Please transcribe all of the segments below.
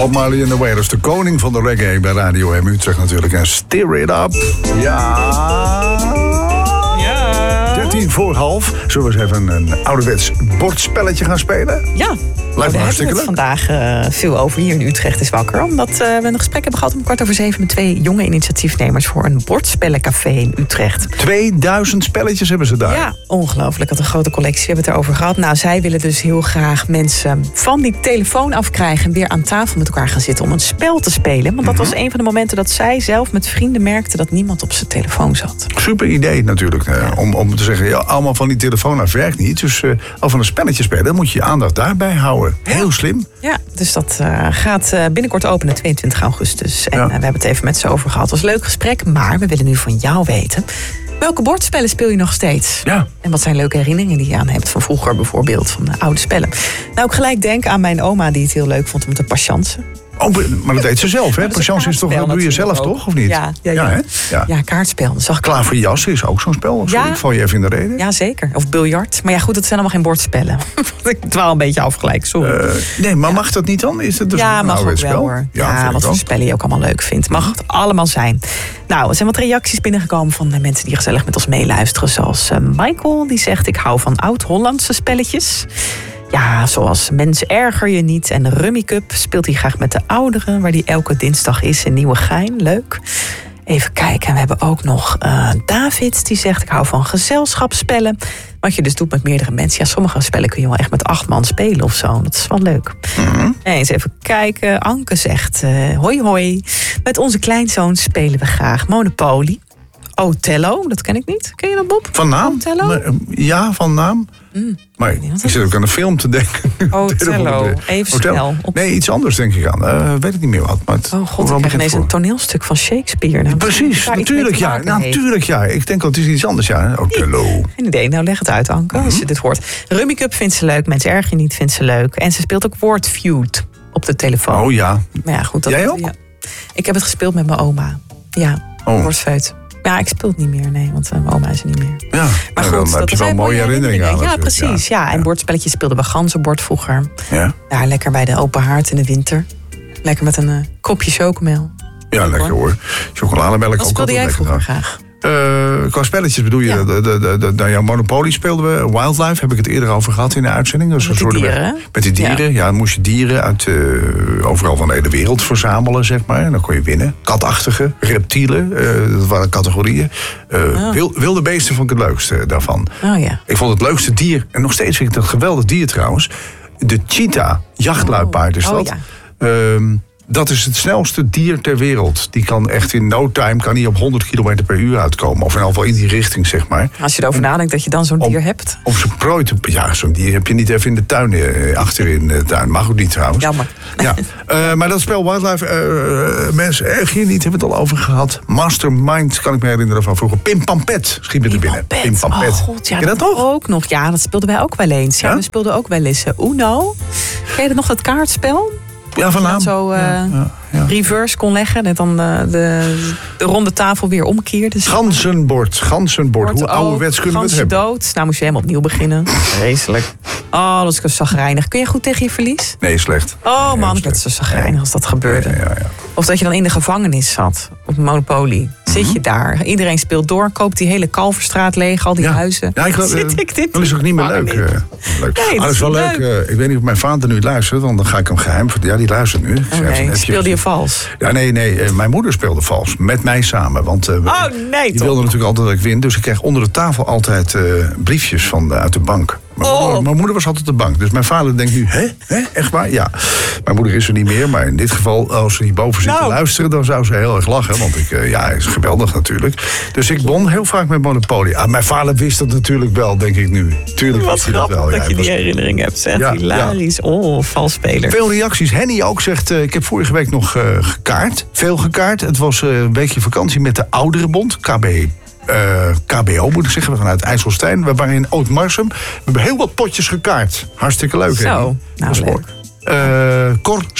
Bob Marley and the Wailers, de koning van de reggae bij Radio M Utrecht natuurlijk. En Stir It Up. Ja. 13 voor half. Zullen we eens even een ouderwets bordspelletje gaan spelen? Ja. Lijkt me hartstikke leuk. Vandaag veel over hier in Utrecht is wakker. Omdat we een gesprek hebben gehad om 6:15 met 2 jonge initiatiefnemers voor een bordspellencafé in Utrecht. 2000 spelletjes hebben ze daar. Ja, ongelooflijk. Wat een grote collectie. We hebben het erover gehad. Nou, zij willen dus heel graag mensen van die telefoon afkrijgen en weer aan tafel met elkaar gaan zitten om een spel te spelen. Want dat was een van de momenten dat zij zelf met vrienden merkte dat niemand op zijn telefoon zat. Super idee natuurlijk. Om te zeggen, ja, allemaal van die telefoon af werkt niet. Dus al van een spelletje spelen, dan moet je je aandacht daarbij houden. Heel slim. Ja, dus dat gaat binnenkort openen, 22 augustus. En we hebben het even met ze over gehad. Het was een leuk gesprek, maar we willen nu van jou weten. Welke bordspellen speel je nog steeds? Ja. En wat zijn leuke herinneringen die je aan hebt van vroeger bijvoorbeeld, van de oude spellen? Nou, ik gelijk denk aan mijn oma die het heel leuk vond om te patiënten. Oh, maar dat deed ze zelf, hè? Patience is toch, dat doe je zelf toch, of niet? Ja, kaartspel. Dat zag ik Klaar voor jas is ook zo'n spel. Ja. Val je even in de reden? Ja, zeker. Of biljart. Maar ja, goed, dat zijn allemaal geen bordspellen. Ik dwaal een beetje afgelijk, sorry. Nee, maar mag dat niet dan? Is het dus ja, een mag ook spel? wel hoor. Ja, wat voor spellen je ook allemaal leuk vindt. Mag het allemaal zijn. Nou, er zijn wat reacties binnengekomen van mensen die gezellig met ons meeluisteren. Zoals Michael, die zegt: ik hou van oud-Hollandse spelletjes. Ja, zoals Mens erger je niet en Rummy Cup speelt hij graag met de ouderen, waar die elke dinsdag is in Nieuwegein. Leuk. Even kijken, we hebben ook nog David, die zegt: ik hou van gezelschapsspellen. Wat je dus doet met meerdere mensen. Ja, sommige spellen kun je wel echt met 8 man spelen of zo. Dat is wel leuk. Eens even kijken. Anke zegt: hoi hoi. Met onze kleinzoon spelen we graag Monopoly. Othello, dat ken ik niet. Ken je dat, Bob? Van naam? Othello? Ja, van naam. Maar ik zit ook aan een film te denken. Othello, even snel. Nee, iets anders denk ik aan. Weet ik niet meer wat. Maar oh god, ik krijg ineens een toneelstuk van Shakespeare. Nou, precies, natuurlijk ja. Natuurlijk ja. Ik denk dat het is iets anders, ja. Othello. Geen idee, nou leg het uit, Anke, als je dit hoort. Rummy Cup vindt ze leuk, Mens erger je niet vindt ze leuk. En ze speelt ook Wordfeud op de telefoon. Oh ja. Maar ja, goed, jij ook? Ja. Ik heb het gespeeld met mijn oma. Ja, Wordfeud. Ja, ik speel het niet meer, nee, want mijn oma is er niet meer. Ja, maar goed, dan heb je wel mooie herinneringen aan. Ja, precies. Ja. En bordspelletjes speelden we ganzenbord vroeger. Ja. Daar lekker bij de open haard in de winter. Lekker met een kopje chocomel. Ja, lekker hoor. Chocolademelk ook. Wat speelde jij vroeger graag? Qua spelletjes bedoel je, Monopoly speelden we. Wildlife heb ik het eerder over gehad in de uitzending. Dus met die dieren? Met die dieren, ja. Dan moest je dieren uit overal van de hele wereld verzamelen, zeg maar. En dan kon je winnen. Katachtige, reptielen, dat waren categorieën. Wilde beesten vond ik het leukste daarvan. Oh, ja. Ik vond het leukste dier, en nog steeds vind ik het een geweldig dier trouwens, de cheetah, jachtluipaard is dat. Dat is het snelste dier ter wereld. Die kan echt in no time op 100 km per uur uitkomen. Of in ieder geval in die richting, zeg maar. Als je erover nadenkt dat je dan zo'n dier hebt. Om zijn prooi te... Ja, zo'n dier heb je niet even in de tuin, achterin de tuin. Mag ook niet trouwens. Jammer. Ja. Maar dat spel Wildlife, mensen erg hier niet, hebben we het al over gehad. Mastermind, kan ik me herinneren van vroeger. Pim Pampet schiet me er binnen. Pim Pampet. Oh god, ja, ken je dat toch? Ook nog. Ja, dat speelden wij ook wel eens. Ja, we speelden ook wel eens Uno. Ken je nog dat kaartspel? Ja, van naam. Zo reverse kon leggen en dan de ronde tafel weer omkeerde. Ganzenbord. Hoe ouderwets kunnen we het hebben? Dood. Nou moest je helemaal opnieuw beginnen. Vreselijk. Oh, dat is zo chagrijnig. Kun je goed tegen je verlies? Nee, slecht. Oh man, ik werd zo chagrijnig als dat gebeurde. Ja. Of dat je dan in de gevangenis zat op Monopoly. Zit je daar, iedereen speelt door, koopt die hele Kalverstraat leeg, al die huizen. Ja, dat is ook niet meer leuk. Nee, dat is wel leuk. Ik weet niet of mijn vader nu luistert, want dan ga ik hem geheim vertellen. Ja, die luistert nu. Speelde je vals? Ja, nee. Mijn moeder speelde vals. Met mij samen. Want die wilde natuurlijk altijd dat ik win. Dus ik kreeg onder de tafel altijd briefjes uit de bank. Mijn moeder was altijd op de bank. Dus mijn vader denkt nu, hè? Echt waar? Ja. Mijn moeder is er niet meer. Maar in dit geval, als ze hierboven zit te luisteren, dan zou ze heel erg lachen. Want is geweldig natuurlijk. Dus ik won heel vaak met Monopoly. Mijn vader wist dat natuurlijk wel, denk ik nu. Tuurlijk wist hij dat wel. Dat je die herinnering hebt. Zeg, hilarisch. Ja. Oh, valsspeler. Veel reacties. Henny ook zegt, ik heb vorige week nog gekaart. Veel gekaart. Het was een weekje vakantie met de Ouderenbond, KBO moet ik zeggen, vanuit IJsselstein. We waren in Oud-Marsum. We hebben heel wat potjes gekaart. Hartstikke leuk, hè? Zo, nou leuk. Cor zegt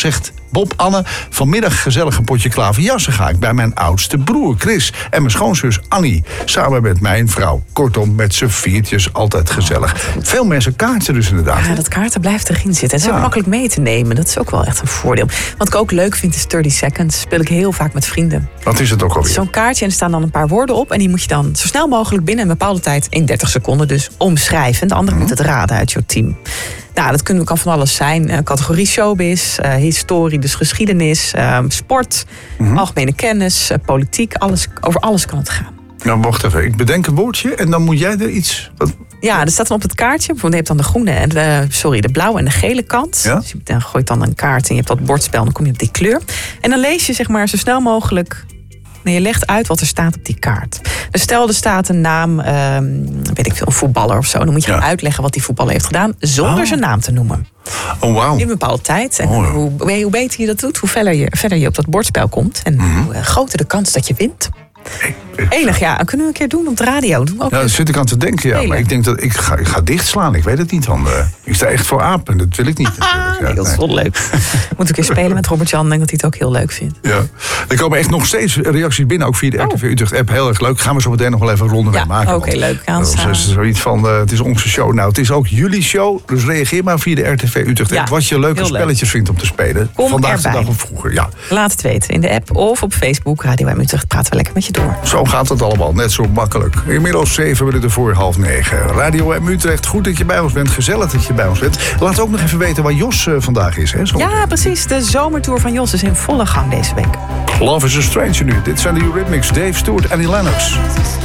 Bob, Anne, vanmiddag gezellig een potje klaverjassen ga ik bij mijn oudste broer Chris en mijn schoonzus Annie. Samen met mijn vrouw. Kortom, met z'n viertjes altijd gezellig. Veel mensen kaarten dus inderdaad. Ja, dat kaarten blijft erin zitten. Het is ook makkelijk mee te nemen. Dat is ook wel echt een voordeel. Wat ik ook leuk vind is 30 Seconds. Speel ik heel vaak met vrienden. Wat is het ook alweer? Zo'n kaartje en er staan dan een paar woorden op. En die moet je dan zo snel mogelijk binnen een bepaalde tijd, in 30 seconden dus, omschrijven. De andere moet het raden uit jouw team. Nou, dat kan van alles zijn. Categorie showbiz, historie, dus geschiedenis, sport, algemene kennis, politiek. Over alles kan het gaan. Nou, wacht even. Ik bedenk een woordje en dan moet jij er iets... Ja, er staat dan op het kaartje. Bijvoorbeeld, je hebt dan de groene en de blauwe en de gele kant. Ja? Dus je gooit dan een kaart en je hebt dat bordspel. Dan kom je op die kleur. En dan lees je zeg maar zo snel mogelijk... je legt uit wat er staat op die kaart. Dus stel, er staat een naam, weet ik veel, een voetballer of zo. Dan moet je gaan uitleggen wat die voetballer heeft gedaan, zonder zijn naam te noemen. Oh, wauw. In een bepaalde tijd. En hoe beter je dat doet, hoe verder je op dat bordspel komt. En hoe groter de kans dat je wint. Enig, ja. Dat kunnen we een keer doen op de radio. Ja, daar zit ik aan te denken, ja. Maar ik denk dat ik ga dichtslaan. Ik weet het niet. Ik sta echt voor apen. Dat wil ik niet. Nee, dat is wel leuk. Moet ik eens spelen met Robert-Jan. Ik denk dat hij het ook heel leuk vindt. Ja. Er komen echt nog steeds reacties binnen. Ook via de RTV Utrecht app. Heel erg leuk. Gaan we zo meteen nog wel even een ronde mee maken. Oké, leuk. Dat is zoiets van, het is onze show. Nou, het is ook jullie show. Dus reageer maar via de RTV Utrecht app. Wat je leuke spelletjes vindt om te spelen. Kom vandaag erbij. de dag of vroeger. Ja. Laat het weten in de app of op Facebook. Radio M Utrecht. Praten we lekker met je door. Zo gaat het allemaal, net zo makkelijk. Inmiddels 7 minuten voor 8:30. Radio M Utrecht, goed dat je bij ons bent. Gezellig dat je bij ons bent. Laat ook nog even weten waar Jos vandaag is. Hè? Ja, precies. De zomertour van Jos is in volle gang deze week. Love is a Stranger nu. Dit zijn de Eurythmics, Dave Stewart en Annie Lennox.